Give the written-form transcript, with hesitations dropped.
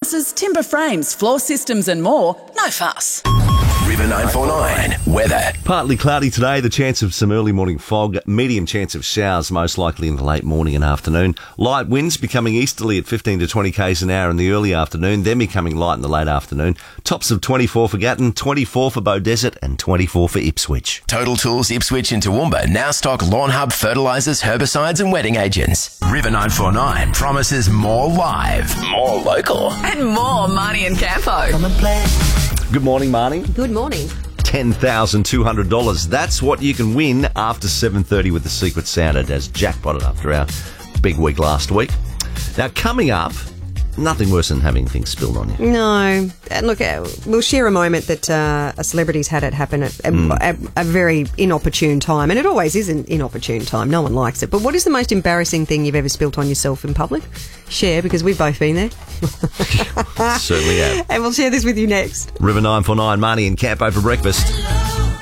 trusses, timber frames, floor systems and more. No fuss. River 949 weather. Partly cloudy today, the chance of some early morning fog, medium chance of showers most likely in the late morning and afternoon. Light winds becoming easterly at 15 to 20 k's an hour in the early afternoon, then becoming light in the late afternoon. Tops of 24 for Gatton, 24 for Beaudesert and 24 for Ipswich. Total Tools Ipswich and Toowoomba now stock Lawn Hub fertilisers, herbicides and wetting agents. River 949 promises more live, more local. And more Marnie and Campo. Good morning, Marnie. Good morning. $10,200. That's what you can win after 7:30 with the Secret Santa as jackpotted after our big week last week. Now, coming up, nothing worse than having things spilled on you. No. Look, we'll share a moment that a celebrity's had it happen at a very inopportune time. And it always is an inopportune time. No one likes it. But what is the most embarrassing thing you've ever spilt on yourself in public? Share, because we've both been there. Certainly have. And we'll share this with you next. River 949, Marnie and Campo for breakfast.